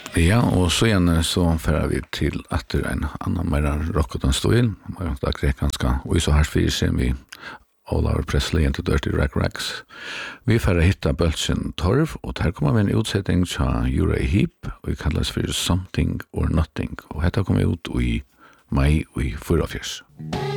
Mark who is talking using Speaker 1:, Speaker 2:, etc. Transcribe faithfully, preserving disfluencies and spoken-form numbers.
Speaker 1: Ja, och så igen så färar vi till att det är en annan mer rockad stil. Man kan ta ganska och så här för sig vi Olav Presley and the Dirty Rack Racks. Vi färar hitta Bölsen Torv och här kommer vi en utsättning av Uriah Heep och vi kallas för Something or Nothing. Och detta kommer ut i maj i fyra fjärs.